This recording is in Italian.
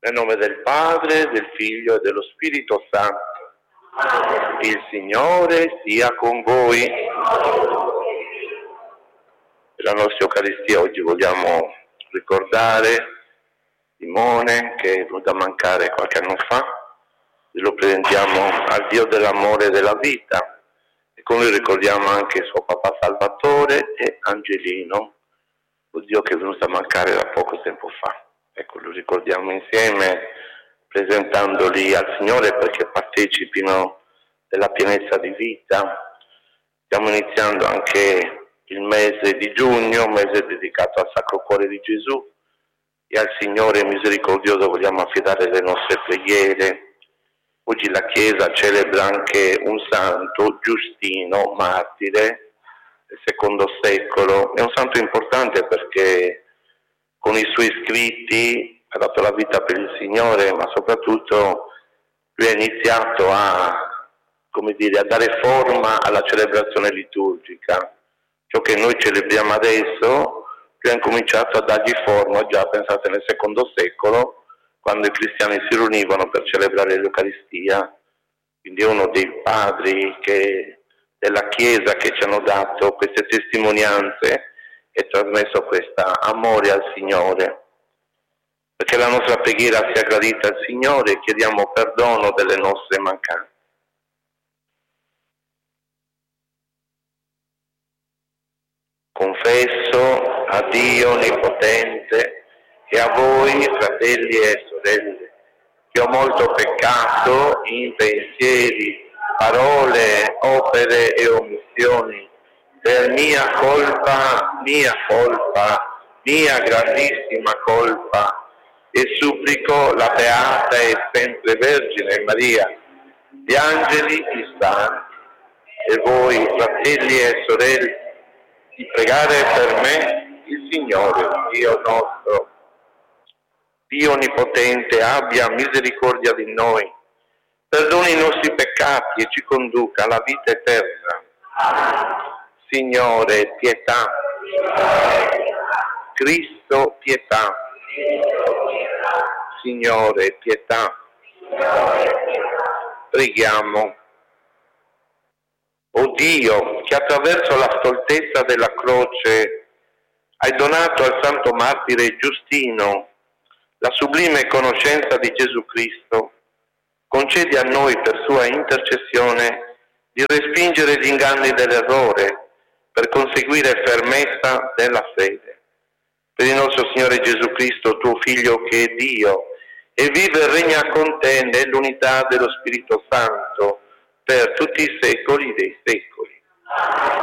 Nel nome del Padre, del Figlio e dello Spirito Santo. Il Signore sia con voi. Per la nostra Eucaristia oggi vogliamo ricordare Simone, che è venuto a mancare qualche anno fa, e lo presentiamo al Dio dell'amore e della vita, e con lui ricordiamo anche suo papà Salvatore e Angelino, lo Dio che è venuto a mancare da poco tempo fa. Ecco, lo ricordiamo insieme, presentandoli al Signore perché partecipino della pienezza di vita. Stiamo iniziando anche il mese di giugno, un mese dedicato al Sacro Cuore di Gesù, e al Signore misericordioso vogliamo affidare le nostre preghiere. Oggi la Chiesa celebra anche un santo, Giustino, martire, del II secolo. È un santo importante perché con i suoi scritti ha dato la vita per il Signore, ma soprattutto lui ha iniziato a dare forma alla celebrazione liturgica. Ciò che noi celebriamo adesso, lui ha incominciato a dargli forma, già pensate nel II secolo, quando i cristiani si riunivano per celebrare l'Eucaristia. Quindi è uno dei padri della Chiesa che ci hanno dato queste testimonianze e trasmesso questo amore al Signore. Perché la nostra preghiera sia gradita al Signore, chiediamo perdono delle nostre mancanze. Confesso a Dio Onnipotente e a voi, fratelli e sorelle, che ho molto peccato in pensieri, parole, opere e omissioni, per mia colpa, mia grandissima colpa, e supplico la Beata e sempre Vergine Maria, gli angeli, i santi, e voi, fratelli e sorelle, di pregare per me il Signore, Dio nostro. Dio Onnipotente abbia misericordia di noi, perdoni i nostri peccati e ci conduca alla vita eterna. Signore, pietà. Cristo, pietà. Signore, pietà. Preghiamo. O Dio, che attraverso la stoltezza della croce hai donato al santo martire Giustino la sublime conoscenza di Gesù Cristo, concedi a noi per sua intercessione di respingere gli inganni dell'errore per conseguire fermezza della fede. Per il nostro Signore Gesù Cristo, tuo Figlio che è Dio, e vive e regna con te nell'unità dello Spirito Santo per tutti i secoli dei secoli.